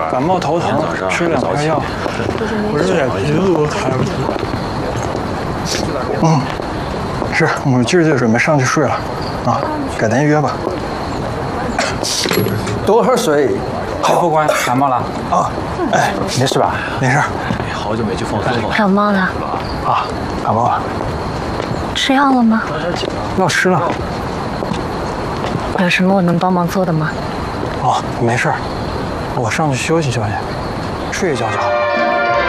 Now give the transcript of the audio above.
感冒头疼，吃2片药，我有点鼻子都开不出。是我今儿就准备上去睡了，啊，改天约吧。多喝水。好，副官，感冒了啊？哎，没事吧？没事。好久没去放松了。 感冒了啊，感冒了。 吃药了吗？ 药吃了。 有什么我能帮忙做的吗？ 哦，没事，我上去休息休息，睡一觉就好。